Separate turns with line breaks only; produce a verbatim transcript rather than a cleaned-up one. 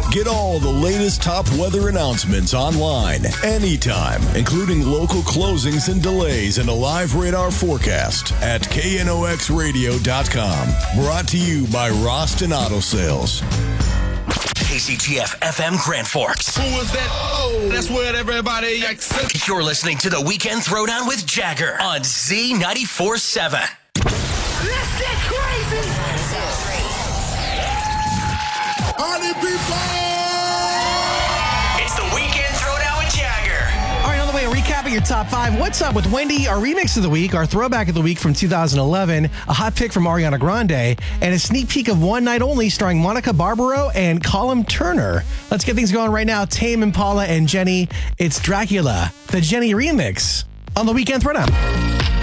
Get all the latest top weather announcements online, anytime, including local closings and delays and a live radar forecast at K N O X radio dot com. Brought to you by Roston Auto Sales.
K C G F F M Grand Forks.
Who is that? Oh, that's where everybody accepts.
You're listening to the Weekend Throwdown with Jagger on Z ninety-four point seven.
Let's get crazy!
Party people!
It's the Weekend Throwdown with Jagger.
All right, on the way, a recap of your top five. What's up with Wendy? Our remix of the week, our throwback of the week from two thousand eleven, a hot pick from Ariana Grande, and a sneak peek of One Night Only starring Monica Barbaro and Colin Turner. Let's get things going right now. Tame Impala and Jenny. It's Dracula, the Jenny remix on the Weekend Throwdown.